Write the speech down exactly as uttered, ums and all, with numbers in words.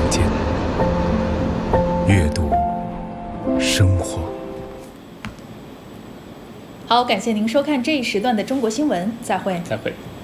间，阅读生活。 好，感谢您收看这一时段的中国新闻，再会。 再会。